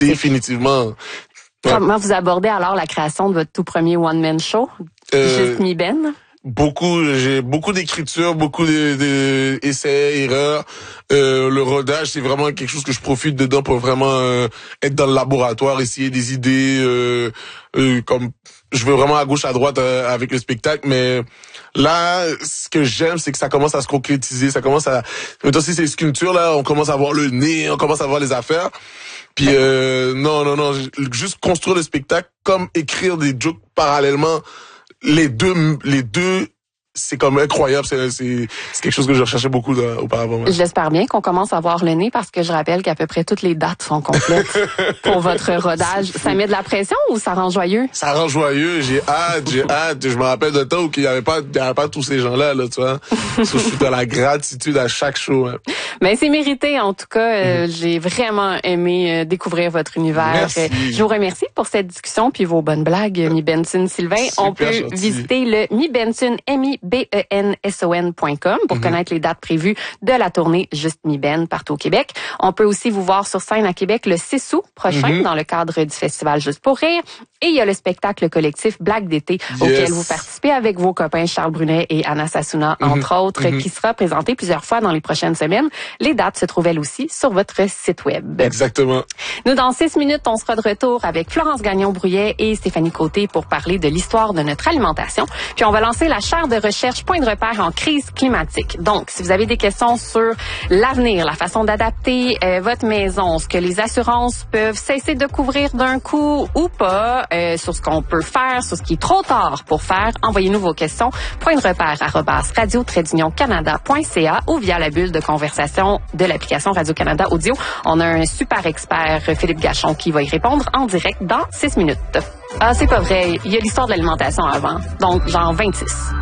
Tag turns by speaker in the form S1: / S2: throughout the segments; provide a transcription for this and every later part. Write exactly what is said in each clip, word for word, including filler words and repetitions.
S1: définitivement. Ouais.
S2: Comment vous abordez alors la création de votre tout premier one-man show,
S1: euh,
S2: Juste Mi Ben?
S1: Beaucoup, j'ai beaucoup d'écriture, beaucoup de, de essais, erreurs. Euh, le rodage, c'est vraiment quelque chose que je profite dedans pour vraiment euh, être dans le laboratoire, essayer des idées. Euh, euh, comme je veux vraiment à gauche, à droite euh, avec le spectacle, mais là, ce que j'aime, c'est que ça commence à se concrétiser, ça commence à. Maintenant, si c'est sculpture là, on commence à voir le nez, on commence à voir les affaires. Puis euh, non, non, non, juste construire le spectacle comme écrire des jokes parallèlement. Les deux, les deux, c'est comme incroyable. C'est, c'est, c'est quelque chose que je recherchais beaucoup là, auparavant. Ouais.
S2: J'espère bien qu'on commence à voir le nez parce que je rappelle qu'à peu près toutes les dates sont complètes pour votre rodage. Ça met de la pression ou ça rend joyeux?
S1: Ça rend joyeux. J'ai hâte, j'ai hâte. Je me rappelle de temps où il y avait pas, il y avait pas tous ces gens-là, là, tu vois. Je suis dans la gratitude à chaque show. Hein.
S2: Mais c'est mérité. En tout cas, euh, mm. j'ai vraiment aimé euh, découvrir votre univers.
S1: Merci.
S2: Je vous remercie pour cette discussion puis vos bonnes blagues, Mi Benson Sylvain. Super On peut gentil. visiter le Mi Benson, M I B E N S O N point com pour mm-hmm. connaître les dates prévues de la tournée Juste Mi Ben partout au Québec. On peut aussi vous voir sur scène à Québec le six août prochain mm-hmm. dans le cadre du festival Juste pour rire. Et il y a le spectacle collectif Blague d'été yes. auquel vous participez avec vos copains Charles Brunet et Anna Sassouna, mm-hmm. entre autres, mm-hmm. qui sera présenté plusieurs fois dans les prochaines semaines. Les dates se trouvent elles aussi sur votre site web.
S1: Exactement.
S2: Nous, dans six minutes, on sera de retour avec Florence Gagnon-Brouillet et Stéphanie Côté pour parler de l'histoire de notre alimentation. Puis on va lancer la chaire de recherche Point de repère en crise climatique. Donc, si vous avez des questions sur l'avenir, la façon d'adapter euh, votre maison, ce que les assurances peuvent cesser de couvrir d'un coup ou pas, euh, sur ce qu'on peut faire, sur ce qui est trop tard pour faire, envoyez-nous vos questions. Point de repère arobase radio trait d'union canada point c a ou via la bulle de conversation de l'application Radio-Canada Audio. On a un super expert, Philippe Gachon, qui va y répondre en direct dans six minutes. Ah, c'est pas vrai. Il y a l'histoire de l'alimentation avant. Donc, genre vingt-six.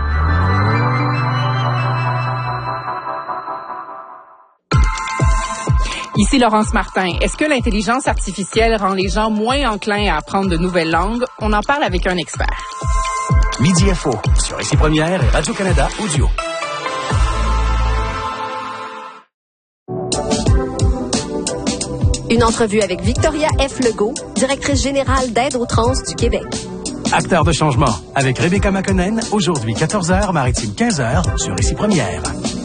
S3: Ici Laurence Martin. Est-ce que l'intelligence artificielle rend les gens moins enclins à apprendre de nouvelles langues? On en parle avec un expert.
S4: Midi Info sur Ici Première et Radio-Canada Audio.
S5: Une entrevue avec Victoria F. Legault, directrice générale d'Aide aux trans du Québec.
S4: Acteur de changement avec Rebecca McConnell, aujourd'hui quatorze heures, Maritime quinze heures, sur Ici Première.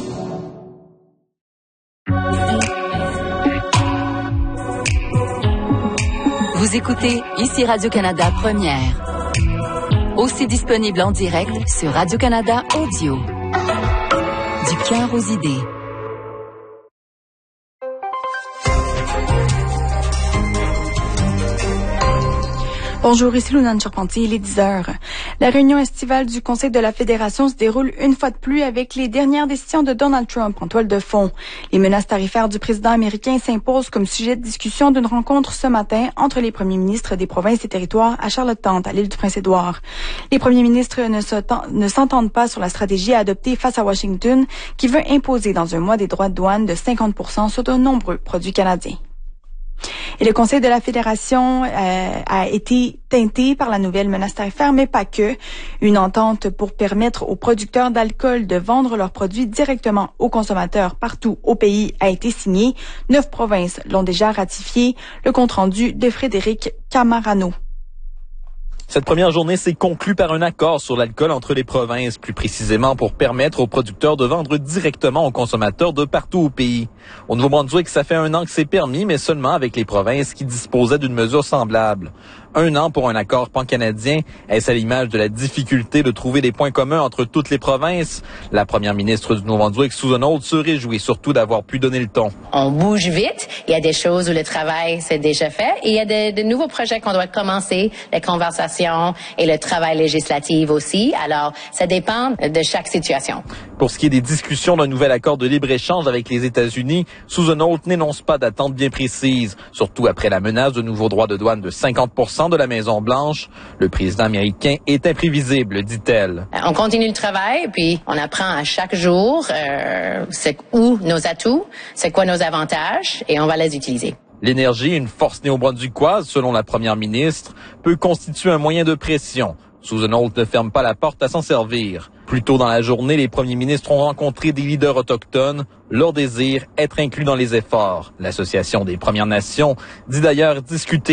S6: Vous écoutez Ici Radio-Canada Première. Aussi disponible en direct sur Radio-Canada Audio. Du cœur aux idées.
S7: Bonjour, ici Lunane Charpentier, il est dix heures. La réunion estivale du Conseil de la Fédération se déroule une fois de plus avec les dernières décisions de Donald Trump en toile de fond. Les menaces tarifaires du président américain s'imposent comme sujet de discussion d'une rencontre ce matin entre les premiers ministres des provinces et territoires à Charlottetown, à l'île du Prince-Édouard. Les premiers ministres ne, ne s'entendent pas sur la stratégie à adopter face à Washington, qui veut imposer dans un mois des droits de douane de cinquante pour cent sur de nombreux produits canadiens. Et le Conseil de la Fédération euh, a été teinté par la nouvelle menace tarifaire, mais pas que. Une entente pour permettre aux producteurs d'alcool de vendre leurs produits directement aux consommateurs partout au pays a été signée. Neuf provinces l'ont déjà ratifié. Le compte-rendu de Frédéric Camarano.
S8: Cette première journée s'est conclue par un accord sur l'alcool entre les provinces, plus précisément pour permettre aux producteurs de vendre directement aux consommateurs de partout au pays. Au Nouveau-Brunswick, ça fait un an que c'est permis, mais seulement avec les provinces qui disposaient d'une mesure semblable. Un an pour un accord pan-canadien, est-ce à l'image de la difficulté de trouver des points communs entre toutes les provinces? La première ministre du Nouveau-Brunswick, Susan Holt, se réjouit surtout d'avoir pu donner le ton.
S9: On bouge vite. Il y a des choses où le travail s'est déjà fait et il y a de, de nouveaux projets qu'on doit commencer, les conversations et le travail législatif aussi. Alors, ça dépend de chaque situation.
S8: Pour ce qui est des discussions d'un nouvel accord de libre-échange avec les États-Unis, Susan Holt n'énonce pas d'attente bien précise, surtout après la menace de nouveaux droits de douane de cinquante pour cent de la Maison-Blanche. Le président américain est imprévisible, dit-elle.
S9: On continue le travail, puis on apprend à chaque jour euh, c'est où nos atouts, c'est quoi nos avantages, et on va les utiliser.
S8: L'énergie, une force néo-brunswickoise, selon la première ministre, peut constituer un moyen de pression. Susan Holt ne ferme pas la porte à s'en servir. Plus tôt dans la journée, les premiers ministres ont rencontré des leaders autochtones. Leur désir, être inclus dans les efforts. L'Association des Premières Nations dit d'ailleurs discuter